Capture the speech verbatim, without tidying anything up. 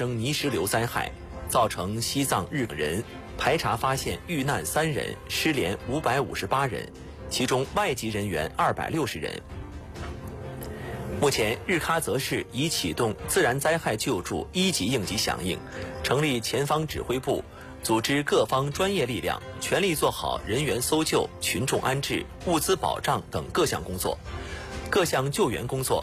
生泥石流灾害，造成西藏日本人排查发现遇难三人，失联五百五十八人，其中外籍人员二百六十人。目前，日喀则市已启动自然灾害救助一级应急响应，成立前方指挥部，组织各方专业力量，全力做好人员搜救、群众安置、物资保障等各项工作。各项救援工作